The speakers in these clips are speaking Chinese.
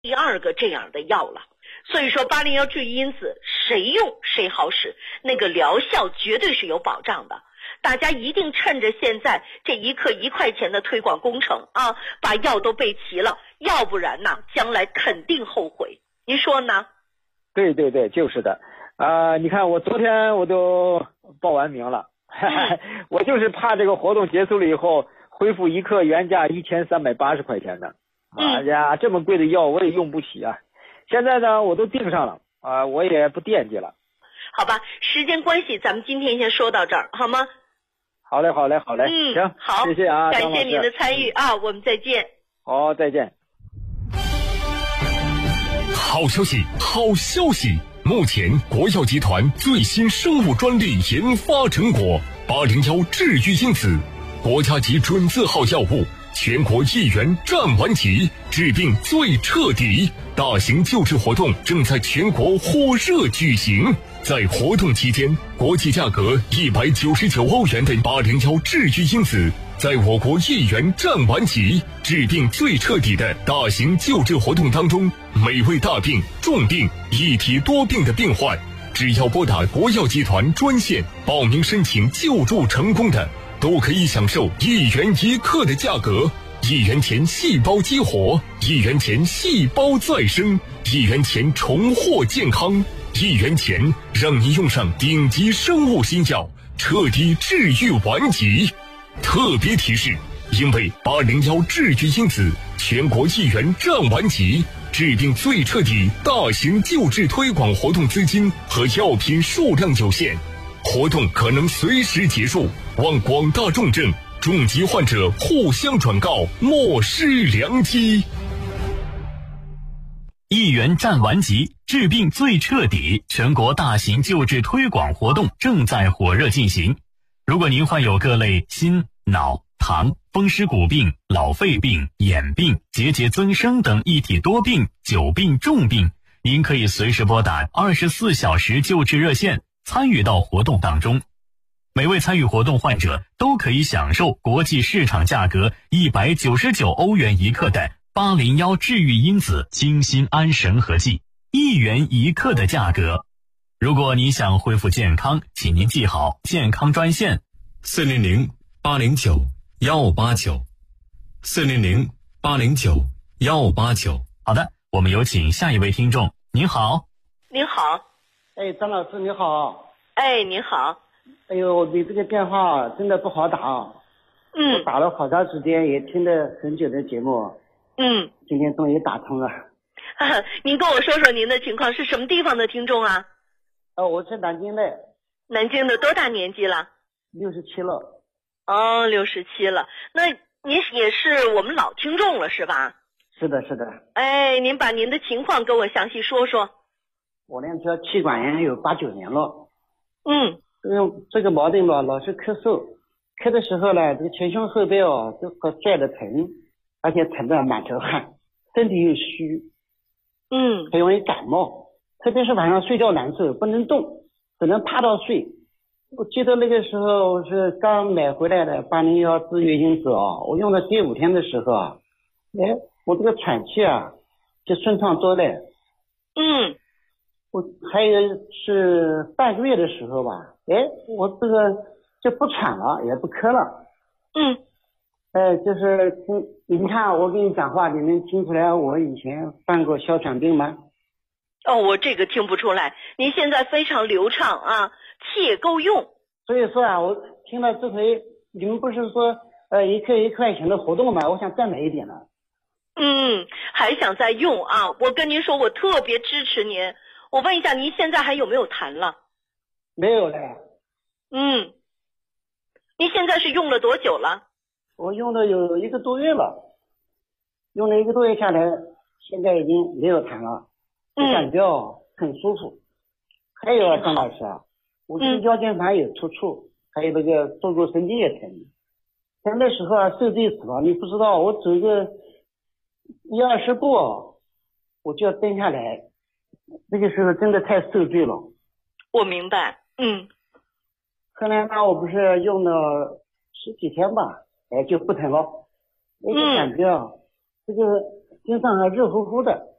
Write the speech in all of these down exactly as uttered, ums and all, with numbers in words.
第二个这样的药了。所以说八零幺治愈因子谁用谁好使，那个疗效绝对是有保障的。大家一定趁着现在这一克一块钱的推广工程啊，把药都备齐了，要不然呢将来肯定后悔。您说呢？ 对对对，就是的。啊、呃，你看我昨天我都报完名了，嗯、我就是怕这个活动结束了以后恢复一克原价一千三百八十块钱的。哎呀，这么贵的药我也用不起啊。现在呢我都订上了啊、呃，我也不惦记了。 好吧，时间关系咱们今天先说到这儿好吗？ 好嘞好嘞好嘞， 嗯， 行， 好， 谢谢啊， 感谢您的参与啊，我们再见。 好，再见。 好消息，好消息！目前国药集团最新生物专利研发成果八零幺治愈因子，国家级准字号药物，全国一元占完级，治病最彻底。大型救治活动正在全国火热举行。在活动期间，国际价格一百九十九欧元的八零幺治愈因子，在我国一元占完级，治病最彻底的大型救治活动当中，每位大病、重病、一体多病的病患，只要拨打国药集团专线报名申请救助成功的，都可以享受一元一克的价格。一元钱细胞激活，一元钱细胞再生，一元钱重获健康，一元钱让你用上顶级生物新药，彻底治愈顽疾。特别提示，因为八零幺治愈因子全国一元占完级，治病最彻底大型救治推广活动资金和药品数量有限，活动可能随时结束，望广大重症重疾患者互相转告，莫失良机。 一元占完级，治病最彻底，全国大型救治推广活动正在火热进行。如果您患有各类心、脑、糖、风湿骨病、老肺病、眼病、结节增生等一体多病、久病、重病，您可以随时拨打二十四小时救治热线，参与到活动当中。每位参与活动患者都可以享受国际市场价格一百九十九欧元一克的八零幺治愈因子精心安神合剂，一元一克的价格。如果你想恢复健康，请您记好健康专线四零零八零九幺五八九，四零零八零九幺五八九。 好的，我们有请下一位听众。您好。 您好。 哎，张老师你好。 哎，您好。 哎呦，你这个电话真的不好打。 嗯。 我打了好长时间，也听了很久的节目。 嗯。 今天终于打通了。 您跟我说说您的情况，是什么地方的听众啊？ 哦，我是南京的。 南京的，多大年纪了？ 六十七了。 哦，六十七了。那您也是我们老听众了是吧？ 是的，是的。 哎，您把您的情况跟我详细说说。 我呢，这气管炎有八九年了。 嗯。 嗯，这个毛病吧，老是咳嗽，咳的时候呢，这个前胸后背哦都和晒得疼，而且疼得满头汗，身体又虚。 嗯。 很容易感冒，特别是晚上睡觉难受，不能动，只能趴到睡。我记得那个时候我是刚买回来的八零幺治愈因子哦，我用了第五天的时候啊，哎，我这个喘气啊就顺畅多了。 嗯。 我还有是半个月的时候吧，哎，我这个就不喘了，也不咳了。 嗯。 呃，就是听你看我跟你讲话，你能听出来我以前犯过哮喘病吗？ 哦，我这个听不出来，您现在非常流畅啊，气也够用。 所以说啊，我听了这回你们不是说呃一克一块钱的活动吗？我想再买一点了。 嗯，还想再用啊？我跟您说，我特别支持您。我问一下，您现在还有没有痰了？ 没有嘞。 嗯，您现在是用了多久了？ 我用了有一个多月了，用了一个多月下来，现在已经没有痰了，我感觉哦、嗯、很舒服。还有啊，张老师啊，我这个腰间盘有突出，嗯、还有那个坐骨神经也疼。但那时候啊，受罪死了，你不知道，我走个一二十步，我就要蹲下来。那个时候真的太受罪了。 我明白。嗯。 后来呢，我不是用了十几天吧，哎，就不疼了。我就感觉啊，嗯、这个身上还热乎乎的，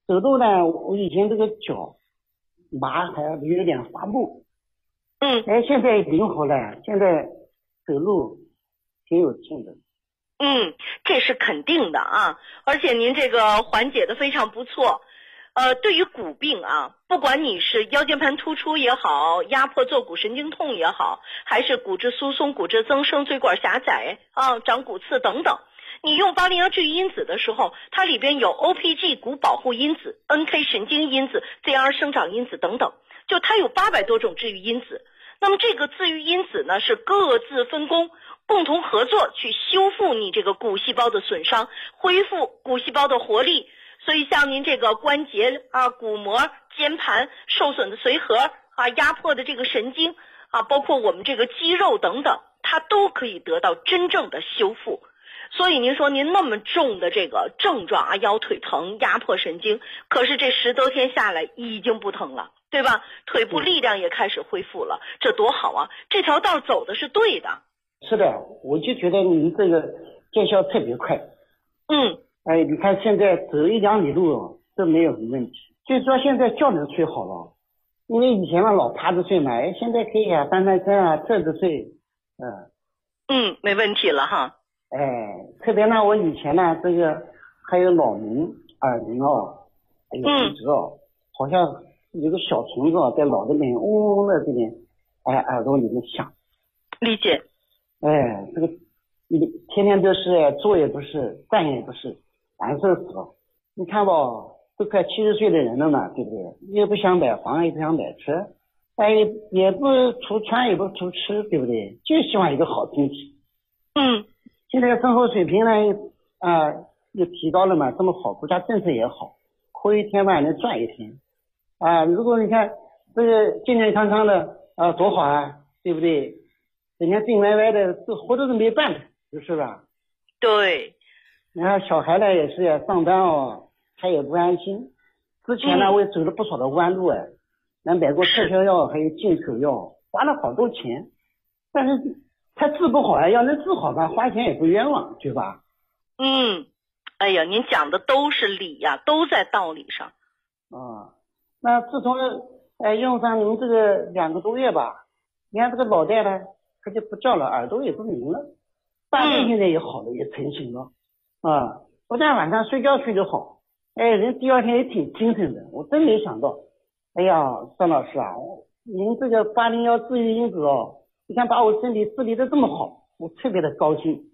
走路呢，我以前这个脚麻还有点发木， 嗯， 哎，现在灵活了，现在走路挺有劲的。 嗯，这是肯定的啊，而且您这个缓解的非常不错。呃，对于骨病啊，不管你是腰间盘突出也好，压迫坐骨神经痛也好，还是骨质疏松、骨质增生、椎管狭窄啊、长骨刺等等，你用八零幺治愈因子的时候，它里边有 O P G 骨保护因子、N K 神经因子、Z R 生长因子等等，就它有八百多种治愈因子。那么这个治愈因子呢，是各自分工，共同合作去修复你这个骨细胞的损伤，恢复骨细胞的活力。所以像您这个关节啊、骨膜、肩盘受损的髓核啊、压迫的这个神经啊，包括我们这个肌肉等等，它都可以得到真正的修复。所以您说您那么重的这个症状啊，腰腿疼、压迫神经，可是这十多天下来已经不疼了，对吧？腿部力量也开始恢复了，这多好啊！这条道走的是对的。 是的，我就觉得您这个见效特别快。 嗯。 哎，你看现在走一两里路都没有什么问题，就是说现在觉能睡好了，因为以前嘛老趴着睡嘛，哎，现在可以啊，翻翻身啊，侧着睡，嗯， 嗯，没问题了哈。 哎，特别呢，我以前呢这个还有脑鸣、耳鸣哦，还有鼻子哦，好像有个小虫子哦在脑子里面嗡嗡的这边，哎，耳朵里面响。 理解。 哎，这个你天天都是坐也不是，站也不是。难受死了，你看吧，都快七十岁的人了嘛，对不对？又不想买房，也不想买车，哎，也不图穿，也不图吃，对不对？就希望一个好身体。 嗯， 现在生活水平呢，啊、呃，又提高了嘛，这么好，国家政策也好，活一天嘛能赚一天，啊、呃，如果你看这个健健康康的啊、呃，多好啊，对不对？人家病歪歪的，这活都是没办的，是吧？ 对。 然后小孩呢也是呀，上班哦，他也不安心。之前呢，我也走了不少的弯路哎，那买过特效药，还有进口药，花了好多钱。但是他治不好呀，要能治好吧，花钱也不冤枉，对吧？ 嗯，哎呀，您讲的都是理呀，都在道理上。 啊，那自从哎用上您这个两个多月吧，你看这个脑袋呢，它就不叫了，耳朵也不鸣了，大便现在也好了，也成型了。啊，不但晚上睡觉睡得好，哎，人第二天也挺精神的，我真没想到。哎呀，张老师啊，您这个八零幺治愈因子哦，你看把我身体治理的这么好，我特别的高兴。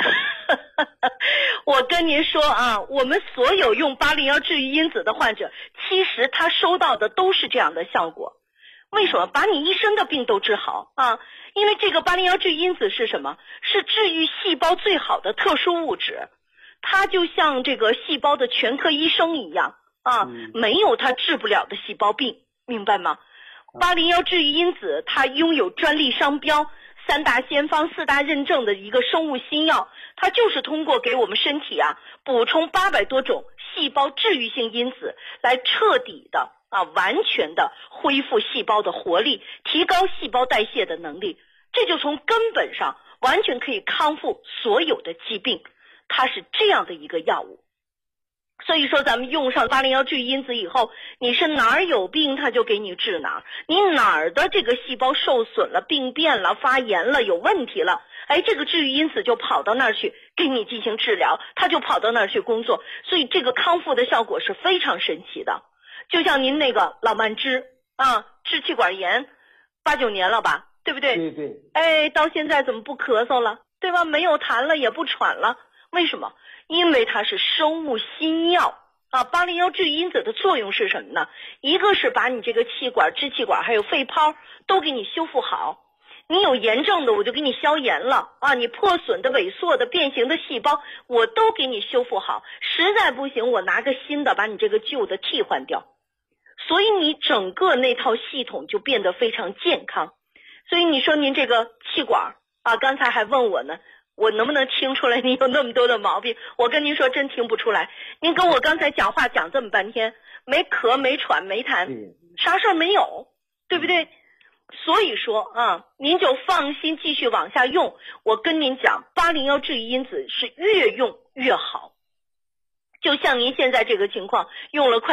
我跟您说啊，我们所有用八零幺治愈因子的患者，其实他收到的都是这样的效果。为什么？把你一生的病都治好啊！因为这个八零幺治愈因子是什么？是治愈细胞最好的特殊物质。它就像这个细胞的全科医生一样啊，没有它治不了的细胞病，明白吗？八零幺治愈因子它拥有专利商标、三大先方、四大认证的一个生物新药，它就是通过给我们身体啊补充八百多种细胞治愈性因子，来彻底的啊完全的恢复细胞的活力，提高细胞代谢的能力，这就从根本上完全可以康复所有的疾病。它是这样的一个药物，所以说咱们用上八零幺治愈因子以后，你是哪儿有病它就给你治哪儿，你哪儿的这个细胞受损了、病变了、发炎了、有问题了，哎，这个治愈因子就跑到那儿去给你进行治疗，它就跑到那儿去工作，所以这个康复的效果是非常神奇的。就像您那个老慢支啊，支气管炎八九年了吧，对不对？ 对对。 哎，到现在怎么不咳嗽了，对吧？没有痰了，也不喘了。为什么？因为它是生物新药啊。八零幺治愈因子的作用是什么呢？一个是把你这个气管、支气管还有肺泡都给你修复好，你有炎症的我就给你消炎了啊，你破损的、萎缩的、变形的细胞我都给你修复好，实在不行我拿个新的把你这个旧的替换掉，所以你整个那套系统就变得非常健康。所以你说您这个气管啊，刚才还问我呢，我能不能听出来你有那么多的毛病？我跟您说真听不出来，您跟我刚才讲话讲这么半天，没咳没喘没痰，啥事儿没有，对不对？所以说啊，您就放心继续往下用。我跟您讲，八零幺治愈因子是越用越好，就像您现在这个情况，用了快